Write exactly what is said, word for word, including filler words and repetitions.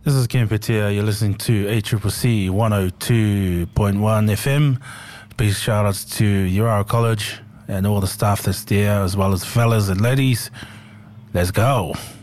This is Ken Petia. You're listening to A C C C one oh two point one F M. Big shout outs to Urara College and all the staff that's there, as well as fellas and ladies. Let's go.